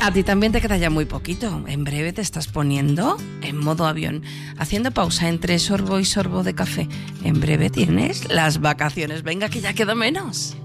A ti también te queda ya muy poquito. En breve te estás poniendo en modo avión, haciendo pausa entre sorbo y sorbo de café. En breve tienes las vacaciones. Venga, que ya queda menos.